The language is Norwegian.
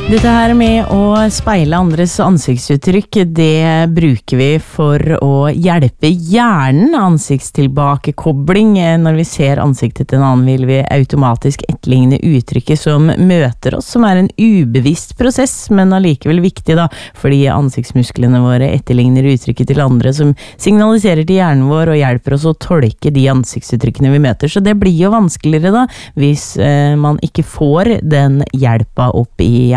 Dette her med å speile andres ansiktsuttrykk, det bruker vi for å hjelpe hjernen. Ansiktstilbakekobling. Når vi ser ansiktet til en annen, vil vi automatisk etterligne uttrykket som møter oss, som en ubevisst prosess, men allikevel viktig da, fordi ansiktsmusklene våre etterligner uttrykket til andre, som signaliserer til hjernen vår og hjelper oss å tolke de ansiktsuttrykkene vi møter. Så det blir jo vanskeligere da, hvis man ikke får den hjelpa opp i hjernen.